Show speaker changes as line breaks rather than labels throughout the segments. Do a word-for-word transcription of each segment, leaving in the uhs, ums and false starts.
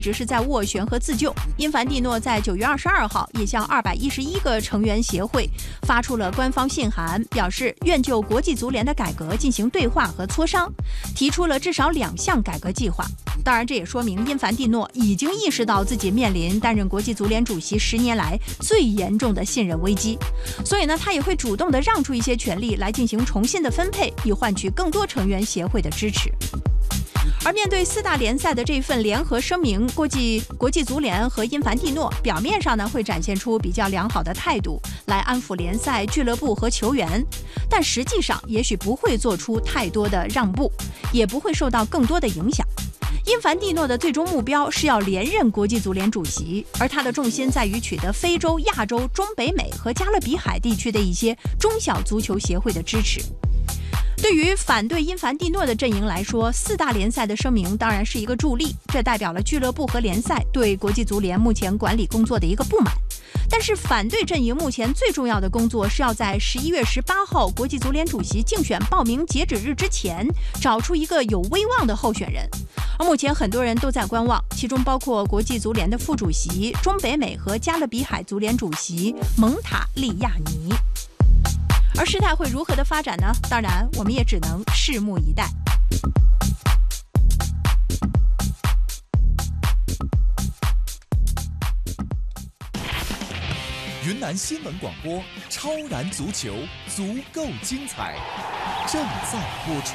直是在斡旋和自救。因凡蒂诺在九月二十二号也向二百一十一个成员协会发出了官方信函，表示愿就国际足联的改革进行对话和磋商，提出了至少两项改革计划。当然，这也说明因凡蒂诺已经意识到自己面临担任国际足联主席十年来最严重的信任危机，所以呢，他也会主动地让出一些权力来进行重新的分配，以换取更多成员协会的支持。而面对四大联赛的这份联合声明，国际国际足联和因凡蒂诺表面上呢会展现出比较良好的态度，来安抚联赛、俱乐部和球员，但实际上也许不会做出太多的让步，也不会受到更多的影响。因凡蒂诺的最终目标是要连任国际足联主席，而他的重心在于取得非洲、亚洲、中北美和加勒比海地区的一些中小足球协会的支持。对于反对因凡蒂诺的阵营来说，四大联赛的声明当然是一个助力，这代表了俱乐部和联赛对国际足联目前管理工作的一个不满。但是反对阵营目前最重要的工作是要在十一月十八号国际足联主席竞选报名截止日之前找出一个有威望的候选人。而目前很多人都在观望，其中包括国际足联的副主席、中北美和加勒比海足联主席蒙塔利亚尼。而事态会如何的发展呢？当然，我们也只能拭目以待。
云南新闻广播《超然足球》，足够精彩，正在播出。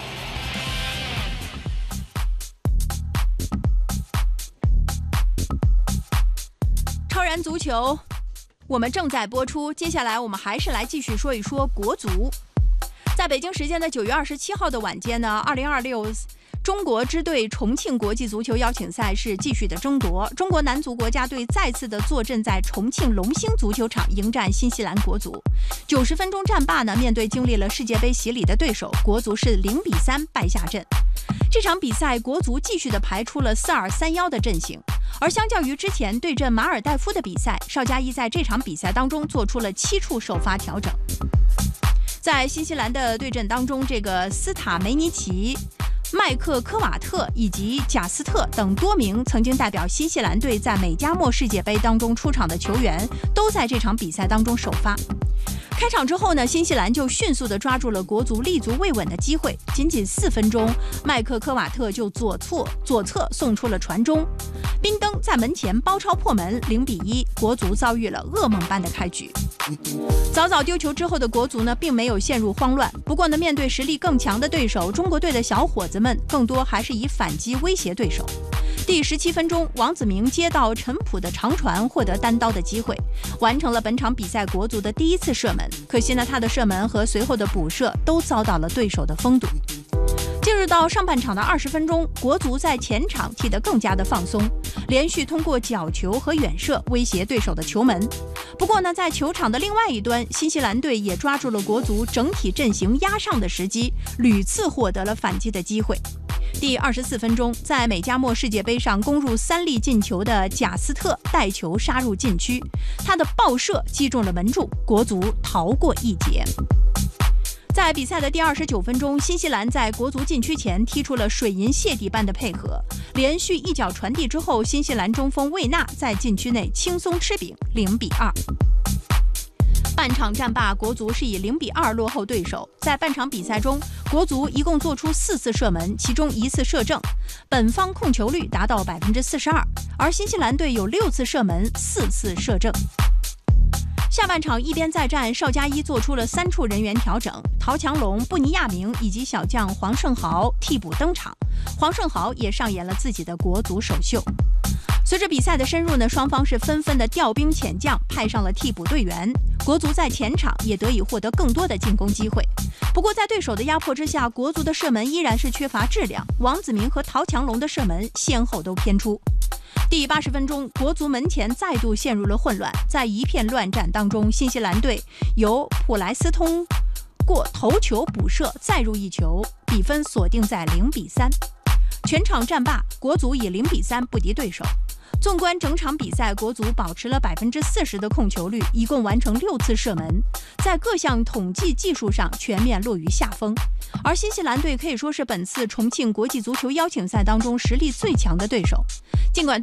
超然足球，我们正在播出。接下来我们还是来继续说一说国足。在北京时间的九月二十七号的晚间呢，二零二六中国支队重庆国际足球邀请赛是继续的争夺。中国男足国家队再次的坐镇在重庆龙兴足球场迎战新西兰国足。九十分钟战罢呢，面对经历了世界杯洗礼的对手，国足是零比三败下阵。这场比赛，国足继续的排出了四二三一的阵型。而相较于之前对阵马尔代夫的比赛，邵佳一在这场比赛当中做出了七处首发调整。在新西兰的对阵当中，这个斯塔梅尼奇、麦克科瓦特以及贾斯特等多名曾经代表新西兰队在美加墨世界杯当中出场的球员，都在这场比赛当中首发。开场之后呢，新西兰就迅速地抓住了国足立足未稳的机会。仅仅四分钟，麦克科瓦特就左侧左侧送出了传中，宾登在门前包抄破门，零比一，国足遭遇了噩梦般的开局。早早丢球之后的国足呢，并没有陷入慌乱。不过呢，面对实力更强的对手，中国队的小伙子们更多还是以反击威胁对手。第十七分钟，王子明接到陈普的长传，获得单刀的机会，完成了本场比赛国足的第一次射门。可惜呢，他的射门和随后的补射都遭到了对手的封堵。进入到上半场的二十分钟，国足在前场踢得更加的放松，连续通过角球和远射威胁对手的球门。不过呢，在球场的另外一端，新西兰队也抓住了国足整体阵型压上的时机，屡次获得了反击的机会。第二十四分钟，在美加墨世界杯上攻入三粒进球的贾斯特带球杀入禁区，他的爆射击中了门柱，国足逃过一劫。在比赛的第二十九分钟，新西兰在国足禁区前踢出了水银泻地般的配合，连续一脚传递之后，新西兰中锋魏纳在禁区内轻松吃饼，零比二。半场战罢，国足是以零比二落后对手。在半场比赛中，国足一共做出四次射门，其中一次射正，本方控球率达到百分之四十二，而新西兰队有六次射门，四次射正。下半场一边再战，邵佳一做出了三处人员调整，陶强龙、布尼亚明以及小将黄胜豪替补登场，黄胜豪也上演了自己的国足首秀。随着比赛的深入呢，双方是纷纷的调兵遣将，派上了替补队员。国足在前场也得以获得更多的进攻机会。不过在对手的压迫之下，国足的射门依然是缺乏质量，王子明和陶强龙的射门先后都偏出。第八十分钟，国足门前再度陷入了混乱，在一片乱战当中，新西兰队由普莱斯通过头球补射再入一球，比分锁定在零比三。全场战罢，国足以零比三不敌对手。 纵观整场比赛，国足保持了百分之四十的控球率，一共完成六次射门，在各项统计技术上全面落于下风。而新西兰队可以说是本次重庆国际足球邀请赛当中实力最强的对手，尽管对